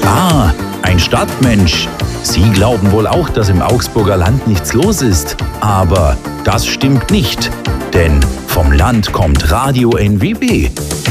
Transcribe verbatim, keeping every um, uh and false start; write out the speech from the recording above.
Ah, ein Stadtmensch. Sie glauben wohl auch, dass im Augsburger Land nichts los ist. Aber das stimmt nicht. Denn vom Land kommt Radio N W B.